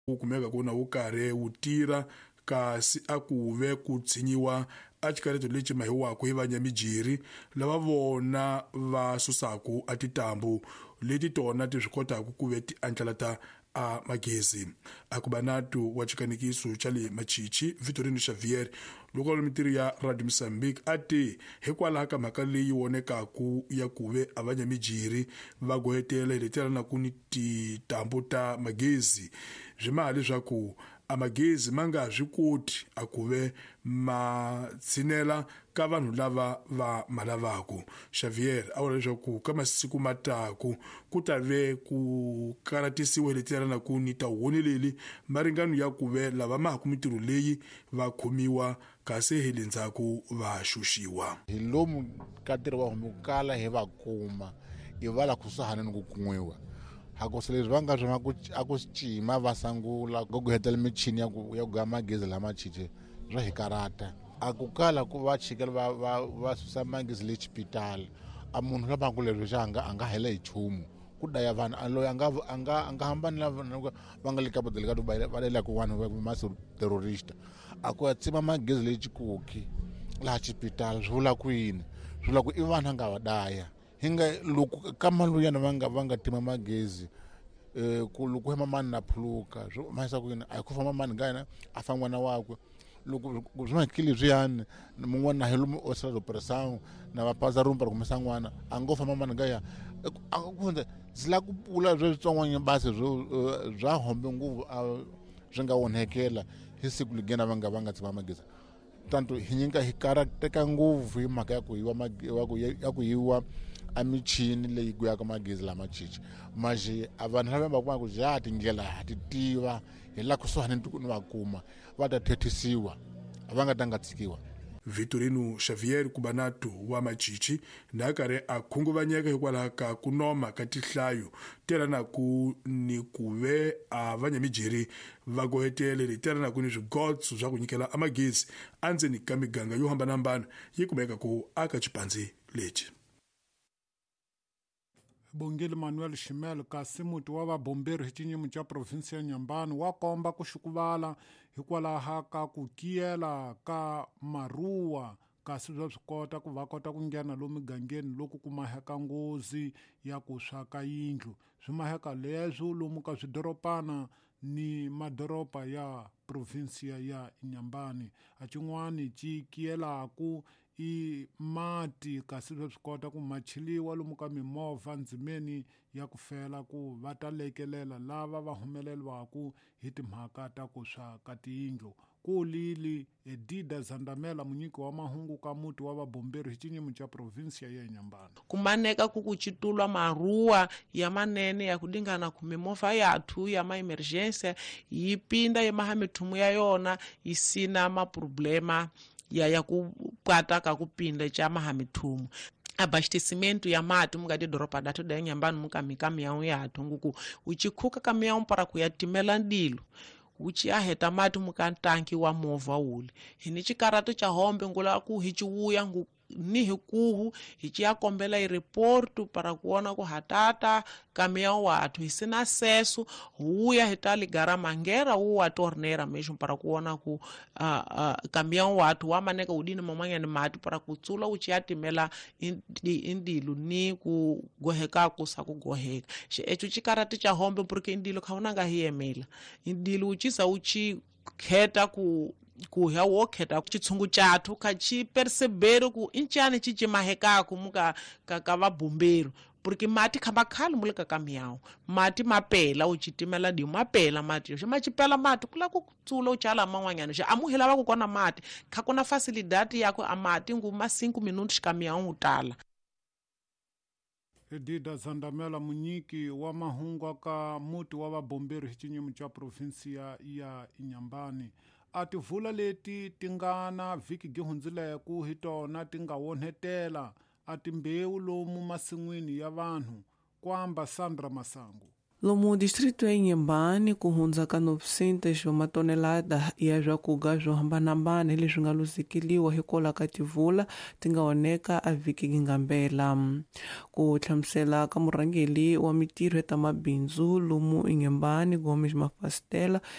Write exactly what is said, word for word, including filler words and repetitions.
wu kumeka kuna wu karhi wu tirha kasi a ku ve ku tshinyiwa a xikareto lexi mahiwaka hi vanyamijiri lava vona va susaku a titambu leti tona ti swi kotaku ku ve ti andlalata a magezi. Akubanatu wa xikanikiso xa le Machichi Vitorino Xavier loko mitirho ya Radio Mozambique a te hikwalaho ka mhaka leyi wonekaku ya ku ve avanyamijiri va gohetela hi letelana ku ni titambu ta magezi zwimali leswaku amagezi ma nga swi koti a ku ve ma tshinela ka vanhu lava va ma lavaku. Xavier a vula leswaku ka masiku mataku ku ta ve ku karatisiwa letelana ku ni ta huoneleli maringano ya ku ve lava mahaku mitirho leyi va khomiwa kasi hi le ndzhaku va xuxiwa. Hi lomu ka ntirho wa humi ku kala hi va kuma i va la kusuhani ni ku kun'wiwa hakusa leswi va nga swona a ku cima va sangula ku hetela michini ya ku ya ku ga magezi lama chiche swa hi karata a ku kala ku va chikela va va va susa magezi le xipitali a munhu lava ku leswi xa anga anga hela hi chumu ku daya vanhu a loyi anga anga anga hambani lava va nga le ka bodele ka du va le ku vanhu va masu terrorist a ku ya tsima magezi le xikoki la xipitali swi vula ku yini swi vula ku i vanhu nga va daya hinga loko ka maluyana va nga va nga tima magezi eh ku loko hema mani na phuluka swo mayisa ku yini a ku famba mani ngana a fa n'wana wakwe loko swi ma kili zwiyani mun'wana na helo o sala operation na va pasa rumpa ku misa n'wana a ngo famba mani ngaya a ku ndze zila ku pula zwe tson'wanya basi zwo zwa hombe nguvu swi nga onhekela hi siku ligena va nga va nga tsima magezi tanto hi nyinga hi karateka nguvu hi mhaka ya ku yiwa ya ku yiwa a michini leyi ku ya ka magezi lama chichi maji a vanhu lava va ku ja tindlela ti tiva hi la kusuhani ni va kuma va ta thethisiwa va nga ta nga tsikiwa. Vitorino Xavier Kubanatu wa Machichi na karhi a khunguvanyeka hikwalaho ka ku noma ka tihlayo telana ku ni ku ve a vanyamijiri va gohetele litelana ku ni swigotso swa ku nyikela amagezi andzeni ka miganga yo hambanahambana yi kumeka ku aka xipandzi lexi. Bongile Manuel Shimel kasi muti wa vabomberi hi xinyimi xa provinsi ya Nyambani wa komba ku xikuvala hikwalaho ka ku kiyela ka maruwa kasi bya swi kota ku va kota ku nghena lomu migangeni loko ku maheka ngozi ya ku swaka yindlu swi maheka leswo lomu ka swidoropana ni madoropa ya provinsi ya Nyambani a cin'wani ci kiyelaku i mati kasi swi kota ku machiliwa lomu ka mimovha ndzimeni ya ku fela ku va ta lekelela lava va humelelwaku hi timhaka ta ku swa ka tiyindlu ku lili Edida Zandamela munyiki wa mahungu ka muti wa vabomberi hi xinyimi xa provinsi ya Nyambani. Kumaneka ku kuchitulwa maruwa ya manene ya kudingana ku mimovha yathu ya ma emergency yi pinda ya maha mithumu ya yona isina ma problema ya ya ku pata ka kupinda cha mahamithumu abastecimento ya mati mga de doropa datu da Nyambani muka mikami ya yathu nguku uchikhuka kami ya para ku yatimela ndilo uchi aheta mati muka tanki wa mova ule hini chikarato cha hombe ngula ku hichi wuya ngu ni hikuhu hichi ya kombela i reportu para kuona ku hatata kamia watu hisina sesu huya hitali gara mangera huwa tornera mesho para kuona ku uh, uh, kamia watu wamaneka udini mamanya ni mati para kutsula uchi yatimela indi, indilu ni ku goheka kusa ku goheka she echu chikarati cha hombe porque indilu kaunanga hiemela indilu uchisa uchi kheta ku ku ya wokheta chitshungu chathu kha chi perceber ku inchane chi chimahekako muka ka ka vabomberi porque mati khamba khali muleka ka miyawu mati mapela u chitimela di mapela mati yo machipela mati kula ku tsula u chala man'wanyana xe amuhela va ku kona mati kha kuna facilidade yako a mati ngu ma cinco minutos ka miyawu utala. Edida Zandamela munyiki wa mahungu ka muti wa vabomberi hi xinyimi xa provinsi ya Nyambani a tivula leti tingana vhiki gi hundzileku hi tona ti nga wonhetela a timbewu lomu masin'wini ya vanhu kwamba Sandra Masangu. Lomu distrito ya Inhambane ku hundza ka novecentos wa matonelada ya swakuga swo hambanahambana leswi nga luzikiliwa hikola ka tivula ti nga oneka a vhiki gingambela. Ku hlamusela ka murhangeli wa mitirho ta mabindzu lomu Inhambane Gomes Mafastela